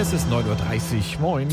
Es ist 9.30 Uhr. Moin.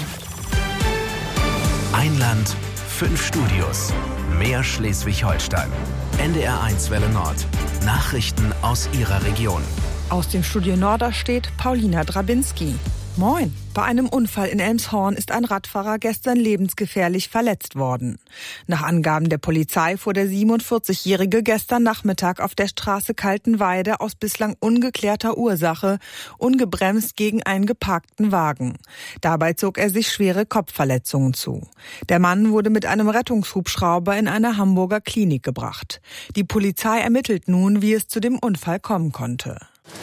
Ein Land, 5 Studios. Mehr Schleswig-Holstein. NDR1 Welle Nord. Nachrichten aus Ihrer Region. Aus dem Studio Norderstedt Paulina Drabinski. Moin. Bei einem Unfall in Elmshorn ist ein Radfahrer gestern lebensgefährlich verletzt worden. Nach Angaben der Polizei fuhr der 47-Jährige gestern Nachmittag auf der Straße Kaltenweide aus bislang ungeklärter Ursache ungebremst gegen einen geparkten Wagen. Dabei zog er sich schwere Kopfverletzungen zu. Der Mann wurde mit einem Rettungshubschrauber in eine Hamburger Klinik gebracht. Die Polizei ermittelt nun, wie es zu dem Unfall kommen konnte.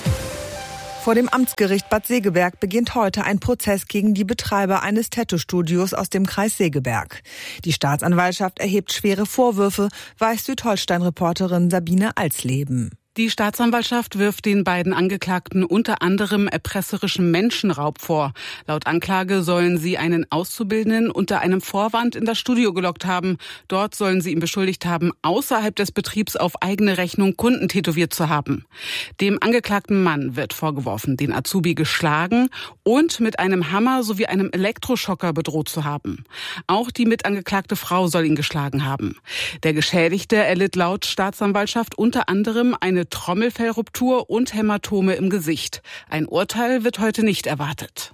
Vor dem Amtsgericht Bad Segeberg beginnt heute ein Prozess gegen die Betreiber eines Tattoo-Studios aus dem Kreis Segeberg. Die Staatsanwaltschaft erhebt schwere Vorwürfe, weiß Südholstein-Reporterin Sabine Alsleben. Die Staatsanwaltschaft wirft den beiden Angeklagten unter anderem erpresserischen Menschenraub vor. Laut Anklage sollen sie einen Auszubildenden unter einem Vorwand in das Studio gelockt haben. Dort sollen sie ihn beschuldigt haben, außerhalb des Betriebs auf eigene Rechnung Kunden tätowiert zu haben. Dem angeklagten Mann wird vorgeworfen, den Azubi geschlagen und mit einem Hammer sowie einem Elektroschocker bedroht zu haben. Auch die mitangeklagte Frau soll ihn geschlagen haben. Der Geschädigte erlitt laut Staatsanwaltschaft unter anderem eine Trommelfellruptur und Hämatome im Gesicht. Ein Urteil wird heute nicht erwartet.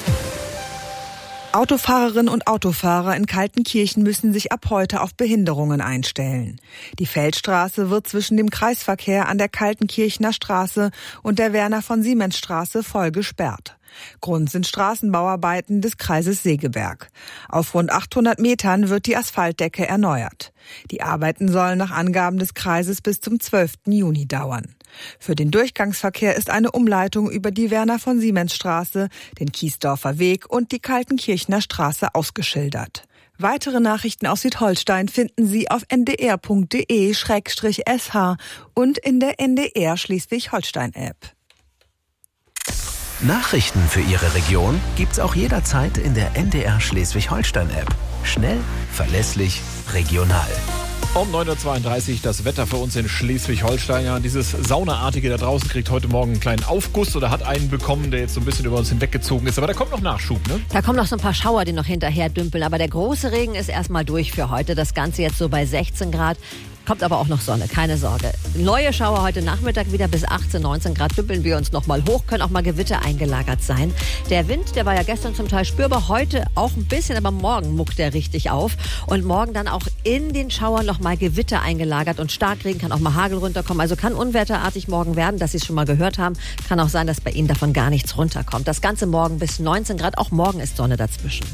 Autofahrerinnen und Autofahrer in Kaltenkirchen müssen sich ab heute auf Behinderungen einstellen. Die Feldstraße wird zwischen dem Kreisverkehr an der Kaltenkirchener Straße und der Werner-von-Siemens-Straße voll gesperrt. Grund sind Straßenbauarbeiten des Kreises Segeberg. Auf rund 800 Metern wird die Asphaltdecke erneuert. Die Arbeiten sollen nach Angaben des Kreises bis zum 12. Juni dauern. Für den Durchgangsverkehr ist eine Umleitung über die Werner-von-Siemens-Straße, den Kiesdorfer Weg und die Kaltenkirchener Straße ausgeschildert. Weitere Nachrichten aus Südholstein finden Sie auf ndr.de/sh und in der NDR Schleswig-Holstein-App. Nachrichten für Ihre Region gibt's auch jederzeit in der NDR Schleswig-Holstein-App. Schnell, verlässlich, regional. Um 9.32 Uhr das Wetter für uns in Schleswig-Holstein. Ja, dieses Saunaartige da draußen kriegt heute Morgen einen kleinen Aufguss oder hat einen bekommen, der jetzt so ein bisschen über uns hinweggezogen ist. Aber da kommt noch Nachschub, ne? Da kommen noch so ein paar Schauer, die noch hinterher dümpeln. Aber der große Regen ist erstmal durch für heute. Das Ganze jetzt so bei 16 Grad. Kommt aber auch noch Sonne, keine Sorge. Neue Schauer heute Nachmittag wieder bis 18, 19 Grad dümpeln wir uns noch mal hoch, können auch mal Gewitter eingelagert sein. Der Wind, der war ja gestern zum Teil spürbar, heute auch ein bisschen, aber morgen muckt der richtig auf. Und morgen dann auch in den Schauern noch mal Gewitter eingelagert und Starkregen, kann auch mal Hagel runterkommen. Also kann unwetterartig morgen werden, dass Sie es schon mal gehört haben. Kann auch sein, dass bei Ihnen davon gar nichts runterkommt. Das Ganze morgen bis 19 Grad, auch morgen ist Sonne dazwischen.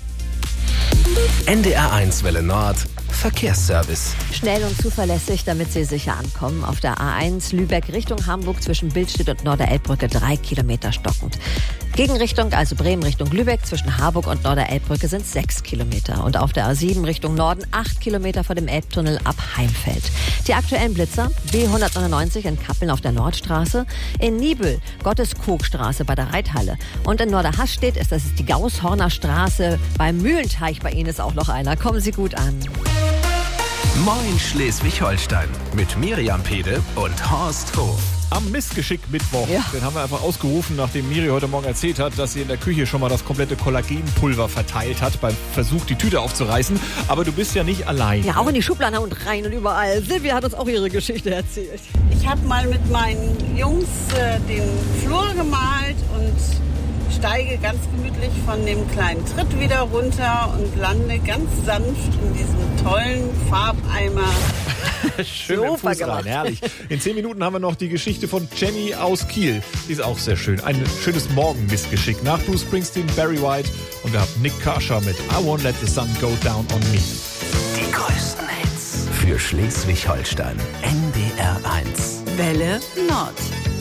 NDR1 Welle Nord. Verkehrsservice. Schnell und zuverlässig, damit Sie sicher ankommen. Auf der A1 Lübeck Richtung Hamburg zwischen Billstedt und Norderelbbrücke 3 Kilometer stockend. Gegenrichtung, also Bremen Richtung Lübeck, zwischen Harburg und Norderelbbrücke sind 6 Kilometer. Und auf der A7 Richtung Norden 8 Kilometer vor dem Elbtunnel ab Heimfeld. Die aktuellen Blitzer: B199 in Kappeln auf der Nordstraße, in Niebüll Gotteskogstraße bei der Reithalle. Und in Norderhasstedt ist das die Gaushorner Straße. Beim Mühlenteich bei Ihnen ist auch noch einer. Kommen Sie gut an. Moin Schleswig-Holstein mit Miriam Pede und Horst Hof. Am Missgeschick-Mittwoch, Ja. Den haben wir einfach ausgerufen, nachdem Miri heute Morgen erzählt hat, dass sie in der Küche schon mal das komplette Kollagenpulver verteilt hat beim Versuch, die Tüte aufzureißen. Aber du bist ja nicht allein. Ja, auch in die Schubladen und rein und überall. Silvia hat uns auch ihre Geschichte erzählt. Ich habe mal mit meinen Jungs den Flur gemalt und steige ganz gemütlich von dem kleinen Tritt wieder runter und lande ganz sanft in diesem tollen Farbeimer. Schön Super im Fuß gemacht. rein, herrlich. In 10 Minuten haben wir noch die Geschichte von Jenny aus Kiel. Die ist auch sehr schön. Ein schönes Morgenmissgeschick. Nach Bruce Springsteen, Barry White und wir haben Nick Kershaw mit I Won't Let the Sun Go Down on Me. Die größten Hits für Schleswig-Holstein. NDR1. Welle Nord.